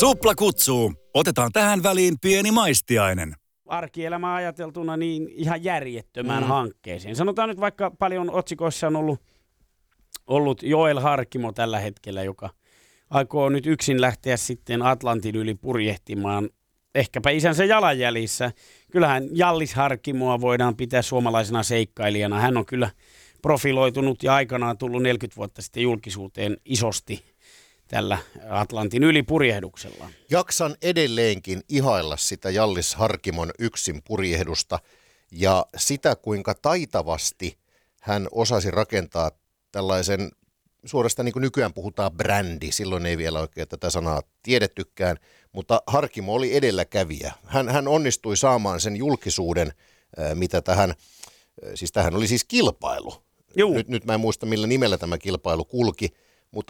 Supla kutsuu. Otetaan tähän väliin pieni maistiainen. Arkielämää ajateltuna niin ihan järjettömään hankkeeseen. Sanotaan nyt vaikka paljon otsikoissa on ollut Joel Harkimo tällä hetkellä, joka aikoo nyt yksin lähteä sitten Atlantin yli purjehtimaan ehkäpä isänsä jalanjäljissä. Kyllähän Jallis Harkimoa voidaan pitää suomalaisena seikkailijana. Hän on kyllä profiloitunut ja aikanaan tullut 40 vuotta sitten julkisuuteen isosti tällä Atlantin yli purjehduksella. Jaksan edelleenkin ihailla sitä Jallis Harkimon yksin purjehdusta ja sitä, kuinka taitavasti hän osasi rakentaa tällaisen, suorastaan niin kuin nykyään puhutaan brändi, silloin ei vielä oikein tätä sanaa tiedettykään, mutta Harkimo oli edelläkävijä. Hän onnistui saamaan sen julkisuuden, mitä tähän oli siis kilpailu. Nyt mä en muista, millä nimellä tämä kilpailu kulki.